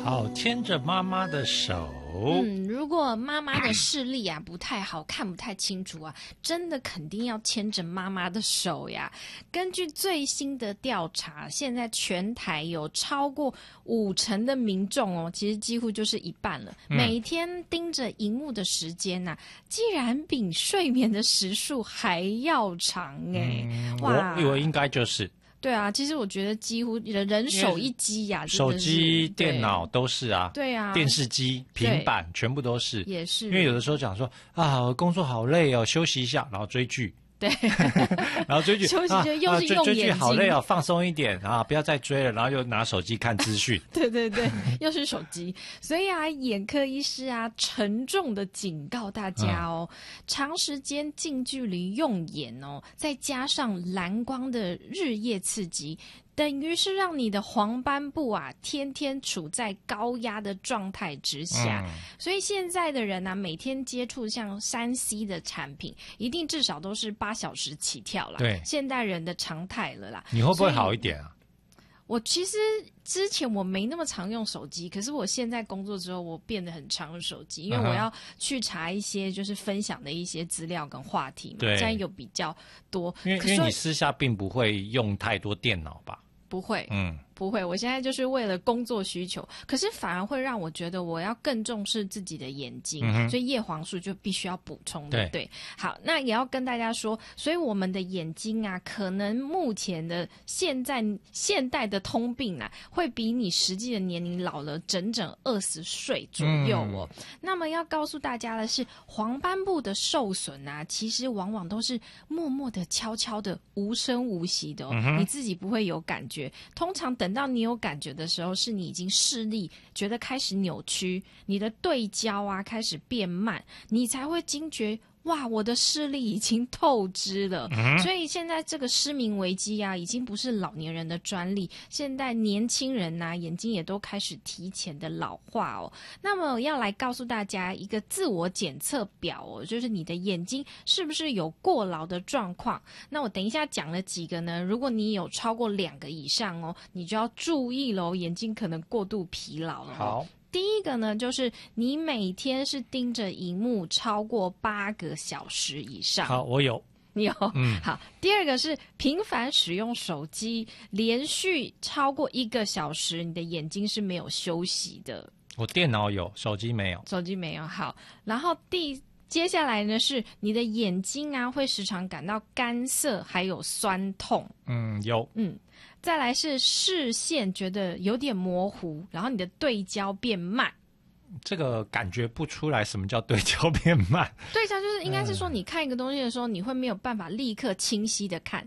好，牵着妈妈的手。 如果妈妈的视力啊不太好，看不太清楚啊，真的肯定要牵着妈妈的手呀。根据最新的调查，现在全台有超过50%的民众哦，其实几乎就是一半了，每天盯着荧幕的时间啊，竟然比睡眠的时数还要长哇！ 我应该就是。 对啊，其实我觉得几乎人手一机呀， 手机、电脑都是啊， 对啊， 电视机、平板全部都是， 也是。 因为有的时候讲说啊，工作好累哦，休息一下，然后追剧。 对， 然后追剧休息就又是用眼睛， 追剧好累哦，放松一点啊，不要再追了，然后又拿手机看资讯。 对对对，又是手机。所以啊，眼科医师啊，沉重的警告大家哦，长时间近距离用眼哦，再加上蓝光的日夜刺激，等于是让你的黄斑部啊天天处在高压的状态之下，所以现在的人啊，每天接触像3C 的产品，一定至少都是8小时起跳啦。 对， 现代人的常态了啦。 你会不会好一点啊？ 我其实之前我没那么常用手机，可是我现在工作之后，我变得很常用手机，因为我要去查一些就是分享的一些资料跟话题嘛，这样有比较多。 因为你私下并不会用太多电脑吧？ 不会，不会，我现在就是为了工作需求，可是反而会让我觉得我要更重视自己的眼睛，所以叶黄素就必须要补充的。对，好，那也要跟大家说，所以我们的眼睛啊，可能目前的现代的通病啊，会比你实际的年龄老了整整20岁左右哦。那么要告诉大家的是，黄斑部的受损啊，其实往往都是默默的、悄悄的、无声无息的哦，你自己不会有感觉，通常等到你有感觉的时候，是你已经视力觉得开始扭曲，你的对焦啊开始变慢，你才会惊觉哇，我的视力已经透支了。所以现在这个失明危机啊，已经不是老年人的专利，现在年轻人啊，眼睛也都开始提前的老化哦。那么我要来告诉大家一个自我检测表哦，就是你的眼睛是不是有过劳的状况。那我等一下讲了几个呢，如果你有超过2个以上哦，你就要注意咯，眼睛可能过度疲劳了。 好。 第一个呢，就是你每天是盯着荧幕超过8个小时以上。 好，我有。 你有？好。第二个是频繁使用手机，连续超过1个小时，你的眼睛是没有休息的。 我电脑有，手机没有。 手机没有。好，然后接下来呢是你的眼睛啊，会时常感到干涩，还有酸痛。 有。 再来是视线觉得有点模糊，然后你的对焦变慢。 这个感觉不出来什么叫对焦变慢。 对焦就是应该是说你看一个东西的时候，你会没有办法立刻清晰的看，